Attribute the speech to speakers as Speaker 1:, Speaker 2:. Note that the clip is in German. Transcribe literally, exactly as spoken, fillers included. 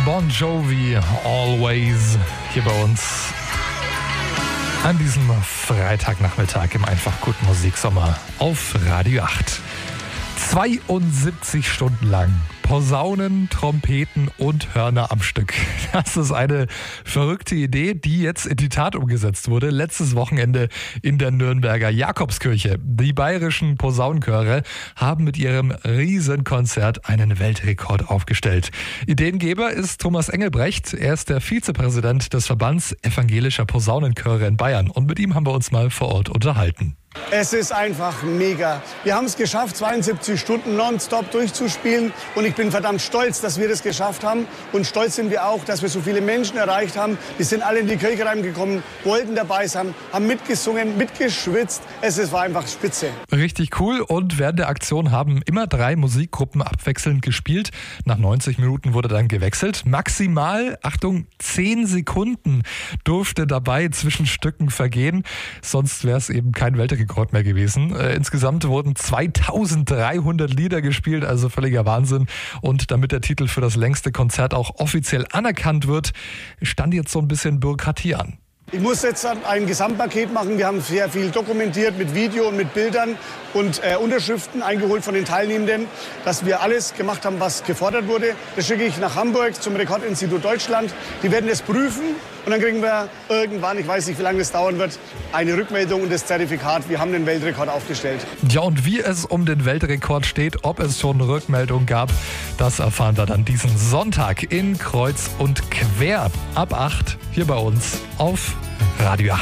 Speaker 1: Bon Jovi, Always, hier bei uns an diesem Freitagnachmittag im Einfach Gut Musiksommer auf Radio acht. zweiundsiebzig Stunden lang Posaunen, Trompeten und Hörner am Stück. Das ist eine verrückte Idee, die jetzt in die Tat umgesetzt wurde. Letztes Wochenende in der Nürnberger Jakobskirche. Die bayerischen Posaunenchöre haben mit ihrem Riesenkonzert einen Weltrekord aufgestellt. Ideengeber ist Thomas Engelbrecht. Er ist der Vizepräsident des Verbands evangelischer Posaunenchöre in Bayern. Und mit ihm haben wir uns mal vor Ort unterhalten.
Speaker 2: Es ist einfach mega. Wir haben es geschafft, zweiundsiebzig Stunden nonstop durchzuspielen. Und ich bin verdammt stolz, dass wir das geschafft haben. Und stolz sind wir auch, dass wir so viele Menschen erreicht haben. Die sind alle in die Kirche reingekommen, wollten dabei sein, haben mitgesungen, mitgeschwitzt. Es ist, war einfach spitze.
Speaker 1: Richtig cool. Und während der Aktion haben immer drei Musikgruppen abwechselnd gespielt. Nach neunzig Minuten wurde dann gewechselt. Maximal, Achtung, zehn Sekunden durfte dabei zwischen Stücken vergehen. Sonst wäre es eben kein Weltrekord mehr gewesen. Äh, insgesamt wurden zweitausenddreihundert Lieder gespielt, also völliger Wahnsinn. Und damit der Titel für das längste Konzert auch offiziell anerkannt wird, stand jetzt so ein bisschen Bürokratie an.
Speaker 2: Ich muss jetzt ein Gesamtpaket machen. Wir haben sehr viel dokumentiert mit Video und mit Bildern und äh, Unterschriften eingeholt von den Teilnehmenden, dass wir alles gemacht haben, was gefordert wurde. Das schicke ich nach Hamburg zum Rekordinstitut Deutschland. Die werden das prüfen und dann kriegen wir irgendwann, ich weiß nicht, wie lange das dauern wird, eine Rückmeldung und das Zertifikat. Wir haben den Weltrekord aufgestellt.
Speaker 1: Ja, und wie es um den Weltrekord steht, ob es schon Rückmeldung gab, das erfahren wir dann diesen Sonntag in Kreuz und Quer ab acht hier bei uns auf Radio acht.